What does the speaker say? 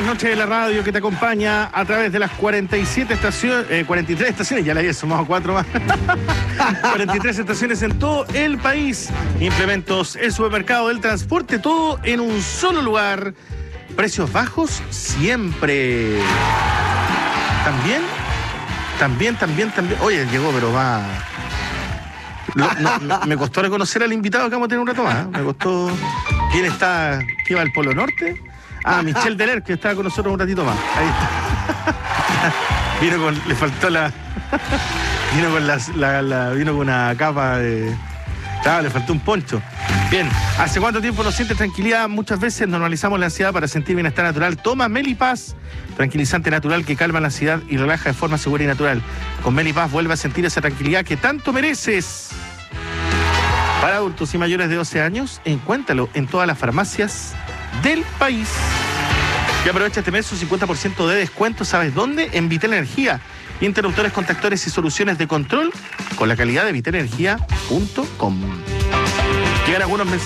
noches de la radio que te acompaña a través de las 47 estaciones, 43 estaciones, ya le había sumado 4 más. 43 estaciones en todo el país. Implementos, el supermercado, el transporte, todo en un solo lugar. Precios bajos siempre. También. Oye, llegó, pero va. Me costó reconocer al invitado que vamos a tener un rato más. Me costó. ¿Quién está? ¿Qué va al Polo Norte? Ah, Michel Deler, que estaba con nosotros un ratito más. Ahí está. Vino con. Le faltó la. Vino con vino con una capa de. Claro, le faltó un poncho. Bien, ¿hace cuánto tiempo no sientes tranquilidad? Muchas veces normalizamos la ansiedad para sentir bienestar natural. Toma Melipaz, tranquilizante natural que calma la ansiedad y relaja de forma segura y natural. Con Melipaz vuelve a sentir esa tranquilidad que tanto mereces. Para adultos y mayores de 12 años, encuéntralo en todas las farmacias del país. Y aprovecha este mes su 50% de descuento. ¿Sabes dónde? En Vitel Energía. Interruptores, contactores y soluciones de control con la calidad de vitelenergia.com. Llegan algunos mensajes.